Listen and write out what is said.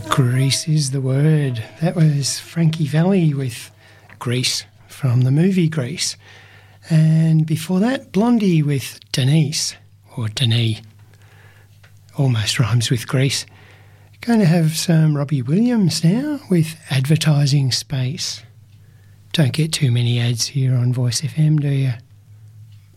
Grease is the word. That was Frankie Valli with Grease from the movie Grease. And before that, Blondie with Denise, or Denis. Almost rhymes with Grease. Going to have some Robbie Williams now with Advertising Space. Don't get too many ads here on Voice FM, do you?